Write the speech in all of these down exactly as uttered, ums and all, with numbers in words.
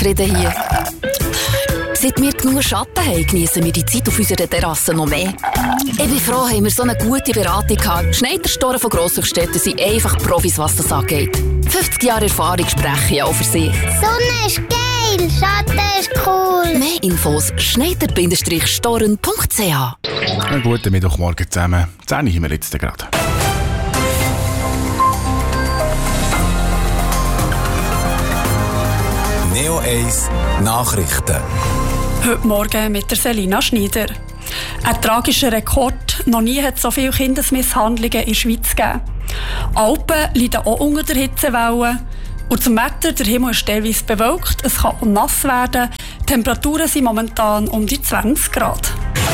zufrieden hier. Seit wir genug Schatten haben, geniessen wir die Zeit auf unserer Terrasse noch mehr. Ich bin froh, haben wir so eine gute Beratung gehabt. Schneiderstoren von Grosshochstetten sind einfach Profis, was das angeht. fünfzig Jahre Erfahrung sprechen ja auch für sich. Sonne ist geil, Schatten ist cool. Mehr Infos schneider storen punkt c h. Einen guten Mittwochmorgen zusammen. zehn haben wir jetzt gerade. Neo eins Nachrichten. Heute Morgen mit der Selina Schneider. Ein tragischer Rekord. Noch nie hat es so viele Kindesmisshandlungen in der Schweiz gegeben. Alpen leiden auch unter der Hitzewelle. Und zum Wetter, der Himmel ist teilweise bewölkt, es kann auch nass werden. Die Temperaturen sind momentan um die zwanzig Grad.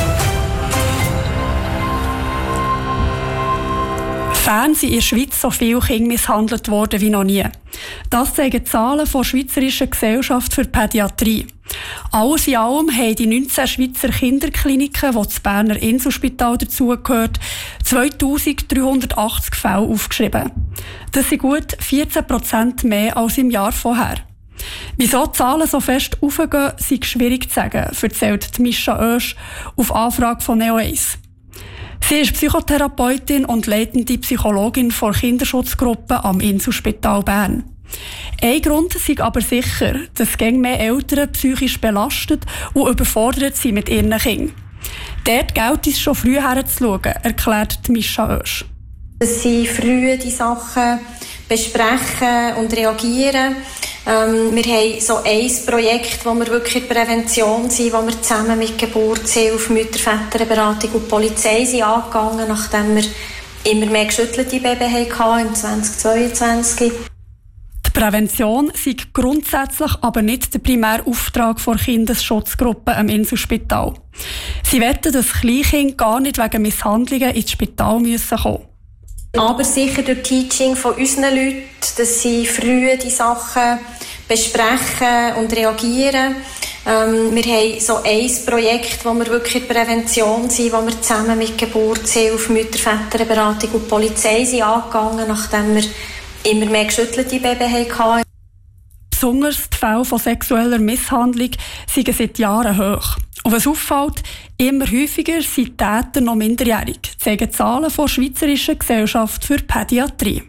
Fern sind in der Schweiz so viele Kinder misshandelt worden wie noch nie. Das zeigen Zahlen von der Schweizerischen Gesellschaft für Pädiatrie. Alles in allem haben die neunzehn Schweizer Kinderkliniken, die das Berner Inselspital dazugehört, zweitausenddreihundertachtzig Fälle aufgeschrieben. Das sind gut vierzehn Prozent mehr als im Jahr vorher. Wieso die Zahlen so fest aufgehen, ist schwierig zu sagen, erzählt Mischa Oesch auf Anfrage von Neo eins. Sie ist Psychotherapeutin und leitende Psychologin von Kinderschutzgruppe am Inselspital Bern. Ein Grund ist aber sicher, dass immer mehr Eltern psychisch belastet und überfordert sind mit ihren Kindern. Dort gilt es schon früh herzuschauen, erklärt Mischa Oesch. Dass sie früh die Sachen besprechen und reagieren. Ähm, wir haben so ein Projekt, wo wir wirklich in Prävention sind, wo wir zusammen mit Geburtshilfe, Mütter-Väterberatung und Polizei sind angegangen, nachdem wir immer mehr geschüttelte Babys hatten im zweitausendzweiundzwanzig. Die Prävention sei grundsätzlich aber nicht der primäre Auftrag der Kindesschutzgruppe am Inselspital. Sie wetten, dass Kleinkinder gar nicht wegen Misshandlungen ins Spital müssen kommen. Aber sicher durch Teaching von unseren Leuten, dass sie früh die Sachen besprechen und reagieren. Ähm, wir haben so ein Projekt, wo wir wirklich in Prävention sind, wo wir zusammen mit Geburtshilfe, Mütter-Väterberatung und Polizei sind angegangen, nachdem wir immer mehr geschüttelte Babys hatten. Besonders die Fälle von sexueller Misshandlung sind seit Jahren hoch. Und was auffällt, immer häufiger sind Täter noch minderjährig, zeigen Zahlen von der Schweizerischen Gesellschaft für Pädiatrie.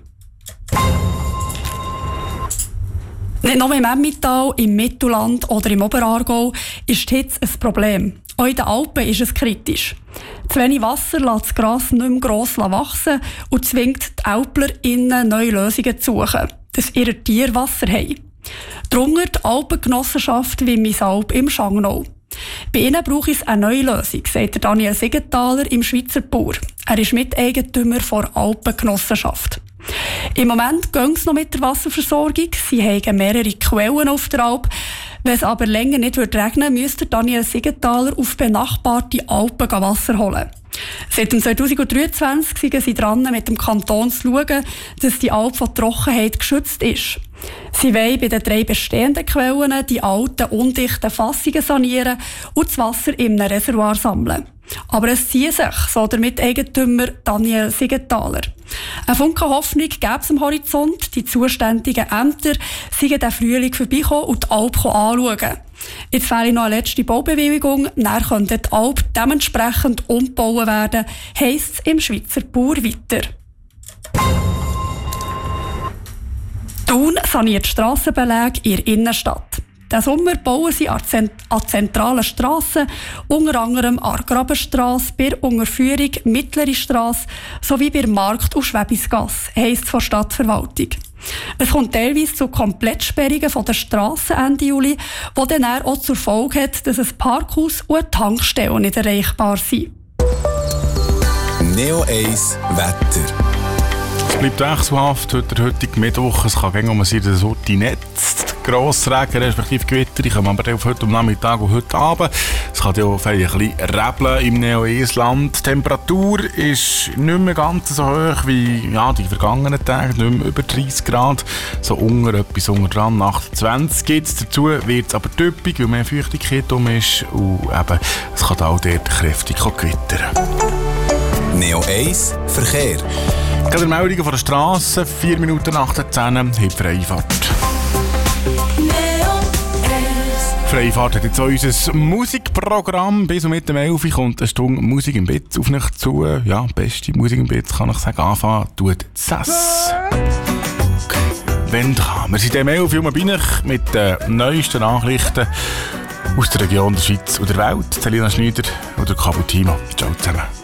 Nicht nur im Emmental, im Mittelland oder im Oberaargau ist die Hitze ein Problem. Auch in den Alpen ist es kritisch. Zu wenig Wasser lässt das Gras nicht mehr gross wachsen und zwingt die AlplerInnen, neue Lösungen zu suchen, dass ihre Tiere Wasser haben. Darunter die Alpengenossenschaft Wimmisalp im Schangnau. Bei ihnen brauche es eine neue Lösung, sagt Daniel Siegenthaler im Schweizer Bauer. Er ist Miteigentümer der Alpengenossenschaft. Im Moment geht es noch mit der Wasserversorgung. Sie haben mehrere Quellen auf der Alp. Wenn es aber länger nicht regnen würde, müsste Daniel Siegenthaler auf benachbarte Alpen Wasser holen. Seit zweitausenddreiundzwanzig sind sie dran, mit dem Kanton zu schauen, dass die Alp von Trockenheit geschützt ist. Sie wollen bei den drei bestehenden Quellen die alten, undichten Fassungen sanieren und das Wasser in einem Reservoir sammeln. Aber es zieht sich, so der Miteigentümer Daniel Siegenthaler. Eine Funke Hoffnung gäbe es am Horizont. Die zuständigen Ämter seien den Frühling vorbeikommen und die Alp anschauen. Jetzt fehlt noch eine letzte Baubewilligung, dann könnte die Alp dementsprechend umgebaut werden, heisst es im Schweizer Bauer weiter. Thun saniert Strassenbeläge in der Innenstadt. Diesen Sommer bauen sie an, zent- an zentralen Strassen, unter anderem an der Grabenstrasse, bei der Unterführung Mittlere Strasse sowie bei der Markt- und Schwäbisgasse, heisst es von Stadtverwaltung. Es kommt teilweise zu Komplettsperrungen von der Strasse Ende Juli, die dann auch zur Folge hat, dass ein Parkhaus und eine Tankstelle nicht erreichbar sind. Neo eins Wetter. Es bleibt wechselhaft heute der heutige Mittwoch. Es kann gehen um sein, dass es netzt. Grossregen, respektive Gewitter, kommen aber auf heute am Nachmittag und heute Abend. Es kann ja auch ein bisschen rebeln im Neo-Eis-Land. Die Temperatur ist nicht mehr ganz so hoch wie ja, die vergangenen Tage, nicht mehr über dreißig Grad. So unter, etwas unter dran, achtundzwanzig gibt es. Dazu wird es aber typisch, weil mehr Feuchtigkeit um ist. Und eben, es kann auch dort kräftig gewittern. Neo eins Verkehr. Gerade Meldungen von der Straße, vier Minuten nach der zehn, hat Freifahrt. Neo eins Freifahrt hat jetzt auch unser Musikprogramm. Bis um mit dem elf Uhr kommt eine Stunde Musik im Bett auf mich zu. Ja, beste Musik im Bett, kann ich sagen. Anfangen tut Sass. Wenn dran. Wir sind im elf Uhr bei euch mit den neuesten Nachrichten aus der Region der Schweiz und der Welt. Selina Schneider oder Caputino. Ciao zusammen.